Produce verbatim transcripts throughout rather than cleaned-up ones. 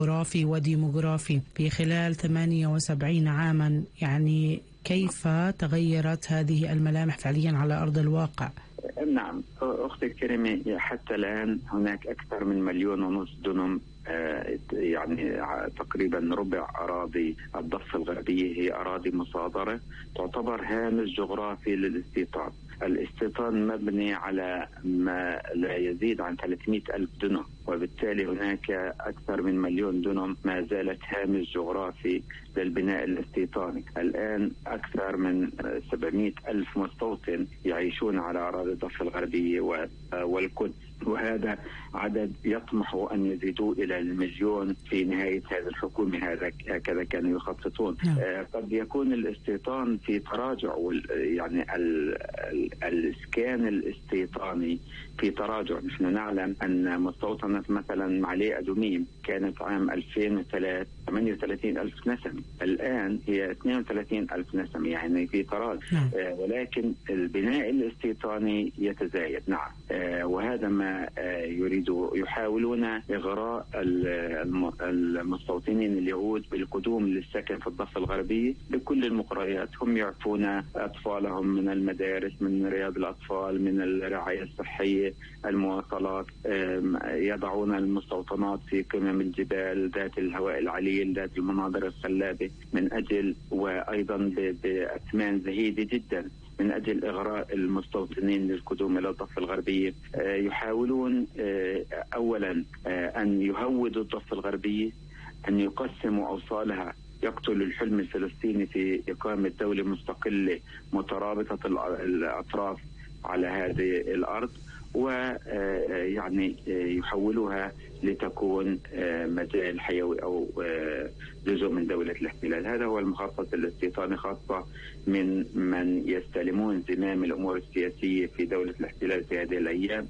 جغرافي وديموغرافي في خلال ثمانية وسبعين عاما، يعني كيف تغيرت هذه الملامح فعليا على أرض الواقع؟ نعم أختي الكريمة، حتى الآن هناك أكثر من مليون ونص دنم، يعني تقريبا ربع أراضي الضفة الغربية هي أراضي مصادرة، تعتبر هامش جغرافي للاستيطان. الاستيطان مبني على ما لا يزيد عن ثلاثمئة ألف دنم، وبالتالي هناك أكثر من مليون دنم ما زالت هامش جغرافي للبناء الاستيطاني. الآن أكثر من سبعمئة ألف مستوطن يعيشون على أراضي الضفة الغربية والقدس، وهذا عدد يطمح أن يزيدوا إلى المليون في نهاية هذه الحكومة. هذا هكذا كانوا يخططون. آه قد يكون الاستيطان في تراجع، يعني ال ال الإسكان الاستيطاني في تراجع. نحن نعلم أن مستوطنة مثلا معلي أدوميم كانت عام ألفين وثلاثة ثمانية وثلاثين ألف نسمة، الآن هي اثنين وثلاثين ألف نسمة، يعني في تراجع. آه ولكن البناء الاستيطاني يتزايد. نعم آه وهذا ما آه يريدوا يحاولون إغراء المستوطنين اليهود بالقدوم للسكن في الضفة الغربية بكل المقررات. هم يعفون أطفالهم من المدارس، من رياض الأطفال، من الرعاية الصحية، المواصلات، يضعون المستوطنات في قمم الجبال ذات الهواء العليل، ذات المناظر الخلابة، من أجل وأيضا بأثمان زهيدة جدا من أجل إغراء المستوطنين للقدوم إلى الضفة الغربية. يحاولون أولا أن يهودوا الضفة الغربية، أن يقسموا أوصالها، يقتل الحلم الفلسطيني في إقامة دولة مستقلة مترابطة الأطراف على هذه الأرض، ويعني يحولوها لتكون مجال حيوي أو جزء من دولة الاحتلال. هذا هو المخطط الاستيطاني، خاصة من من يستلمون زمام الأمور السياسية في دولة الاحتلال في هذه الأيام،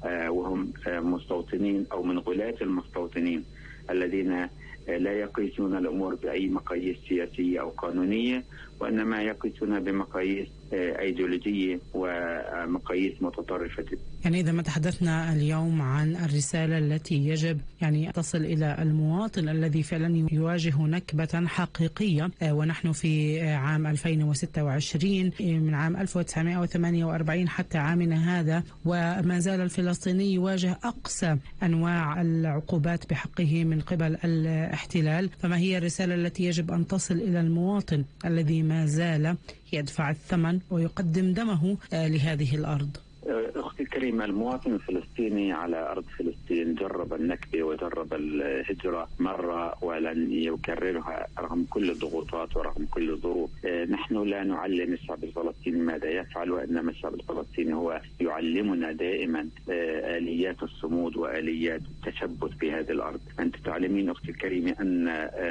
وهم مستوطنين أو من غلاة المستوطنين الذين لا يقيسون الأمور بأي مقاييس سياسية أو قانونية، وإنما يقيسون بمقاييس أيديولوجية ومقاييس متطرفة. يعني إذا ما تحدثنا اليوم عن الرسالة التي يجب يعني تصل إلى المواطن الذي فعلا يواجه نكبة حقيقية، ونحن في عام ألفين وستة وعشرين، من عام ألف وتسعمئة وثمانية وأربعين حتى عامنا هذا، وما زال الفلسطيني يواجه أقصى أنواع العقوبات بحقه من قبل الاحتلال. فما هي الرسالة التي يجب أن تصل إلى المواطن الذي ما زال يدفع الثمن ويقدم دمه لهذه الأرض؟ أختي الكريمة، المواطن الفلسطيني على أرض فلسطين جرب النكبة وجرب الهجرة مرة ولن يكررها رغم كل الضغوطات ورغم كل الظروف. نحن لا نعلم الشعب الفلسطيني ماذا يفعل، وإنما الشعب الفلسطيني هو يعلمنا دائما آليات الصمود وآليات التثبت بهذه الأرض. أنت تعلمين أختي الكريمة أن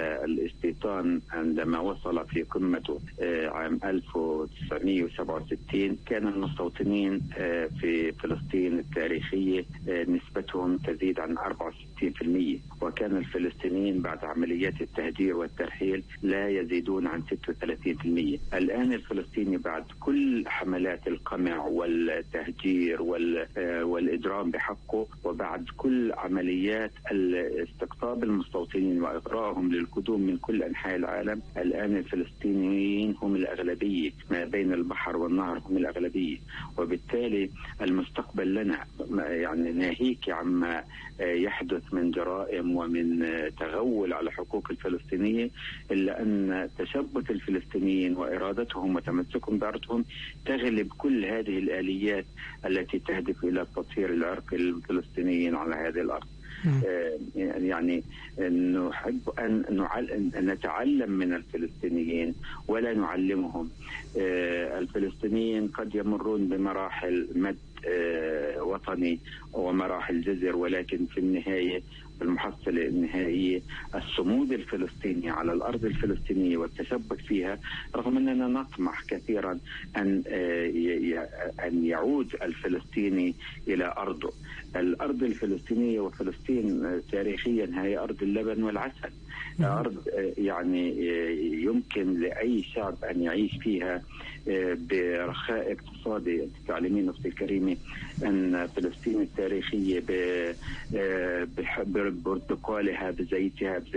الاستيطان عندما وصل في قمته عام ألف وتسعمئة وسبعة وستين كان المستوطنين في فلسطين التاريخية نسبتهم تزيد عن أربعة وستين بالمئة، وكان الفلسطينيين بعد عمليات التهجير والترحيل لا يزيدون عن ستة وثلاثين بالمئة. الآن الفلسطيني بعد كل حملات القمع والتهجير والإجرام بحقه، وبعد كل عمليات استقطاب المستوطنين وإغرائهم للقدوم من كل أنحاء العالم، الآن الفلسطينيين هم الأغلبية، ما بين البحر والنهر هم الأغلبية. وبالتالي المستقبل لنا، يعني ناهيك عما يحدث من جرائم ومن تغول على حقوق الفلسطينيين، إلا أن تشبث الفلسطينيين وإرادتهم وتمسكهم بأرضهم تغلب كل هذه الآليات التي تهدف إلى التطهير العرقي للفلسطينيين على هذه الأرض. يعني نحب أن نتعلم من الفلسطينيين ولا نعلمهم. الفلسطينيين قد يمرون بمراحل مد وطني ومراحل جزر، ولكن في النهاية المحصلة النهائية الصمود الفلسطيني على الأرض الفلسطينية والتثبت فيها، رغم أننا نطمح كثيرا أن أن يعود الفلسطيني إلى أرضه. الأرض الفلسطينية وفلسطين تاريخيا هي أرض اللبن والعسل، أرض يعني يمكن لأي شعب أن يعيش فيها برخاء اقتصادي. تعلمين أختي الكريمة أن فلسطين التاريخية ببرتقالها، بزيتها،